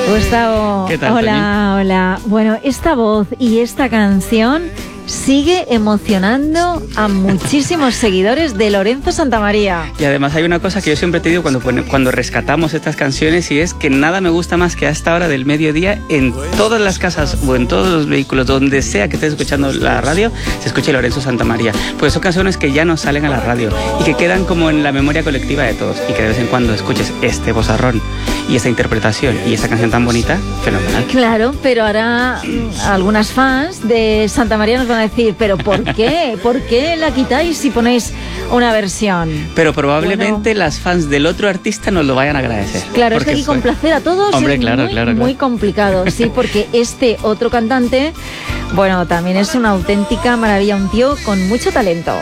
Gustavo, ¿Qué tal, hola, Toñi? hola. Bueno, esta voz y esta canción sigue emocionando a muchísimos seguidores de Lorenzo Santamaría. Y además hay una cosa que yo siempre te digo cuando rescatamos estas canciones, y es que nada me gusta más que a esta hora del mediodía en todas las casas o en todos los vehículos, donde sea que estés escuchando la radio, se escuche Lorenzo Santamaría. Pues son canciones que ya no salen a la radio y que quedan como en la memoria colectiva de todos, y que de vez en cuando escuches este vozarrón y esta interpretación y esta canción tan bonita, fenomenal. Claro, pero ahora algunas fans de Santamaría nos van a decir, ¿pero por qué? ¿Por qué la quitáis si ponéis una versión? Pero probablemente las fans del otro artista nos lo vayan a agradecer. Claro, es que aquí complacer a todos Hombre, es claro, muy complicado, sí, porque este otro cantante, bueno, también es una auténtica maravilla, un tío con mucho talento.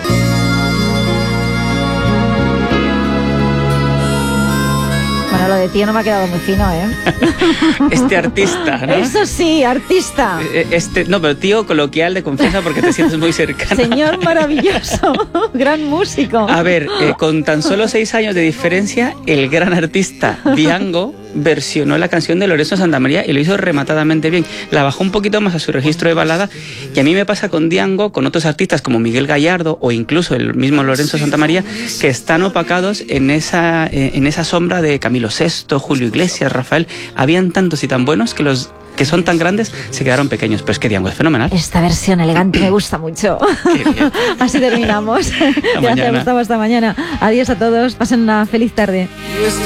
Bueno, lo de tío no me ha quedado muy fino, ¿eh? Este artista, ¿no? Eso sí, artista. No, pero tío coloquial de confianza porque te sientes muy cercano. Señor maravilloso, gran músico. A ver, con tan solo 6 años de diferencia, el gran artista Diango versionó la canción de Lorenzo Santamaría y lo hizo rematadamente bien. La bajó un poquito más a su registro de balada, y a mí me pasa con Diango, con otros artistas como Miguel Gallardo o incluso el mismo Lorenzo Santamaría, que están opacados en esa sombra de Camilo VI, Julio Iglesias, Rafael. Habían tantos y tan buenos que los que son tan grandes se quedaron pequeños, pero es que Diango es fenomenal. Esta versión elegante me gusta mucho. Qué bien. Así terminamos. Gracias, Gustavo, hasta mañana. Adiós a todos, pasen una feliz tarde.